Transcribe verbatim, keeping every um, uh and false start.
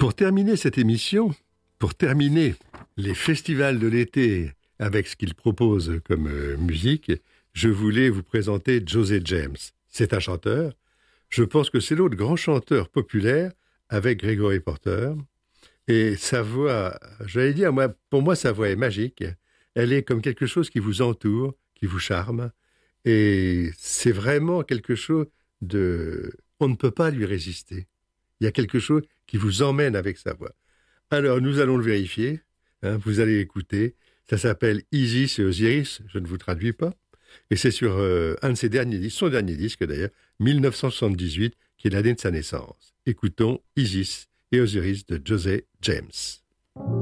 Pour terminer cette émission, pour terminer les festivals de l'été avec ce qu'ils proposent comme euh, musique, je voulais vous présenter José James. C'est un chanteur. Je pense que c'est l'autre grand chanteur populaire avec Gregory Porter. Et sa voix, j'allais dire, moi, pour moi, sa voix est magique. Elle est comme quelque chose qui vous entoure, qui vous charme. Et c'est vraiment quelque chose de... On ne peut pas lui résister. Il y a quelque chose qui vous emmène avec sa voix. Alors, nous allons le vérifier. Hein, vous allez écouter. Ça s'appelle Isis et Osiris. Je ne vous traduis pas. Et c'est sur euh, un de ses derniers disques, son dernier disque d'ailleurs, dix-neuf cent soixante-dix-huit, qui est l'année de sa naissance. Écoutons Isis et Osiris de José James.